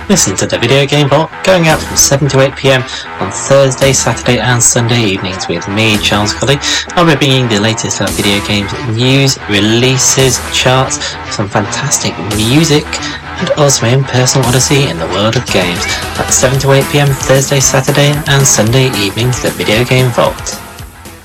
Listen to the Video Game Vault going out from 7 to 8 PM on Thursday, Saturday and Sunday evenings with me, Charles Colley. I'll be bringing the latest about video games news, releases, charts, some fantastic music, and also my own personal odyssey in the world of games. That's 7 to 8 PM Thursday, Saturday and Sunday evenings, the Video Game Vault.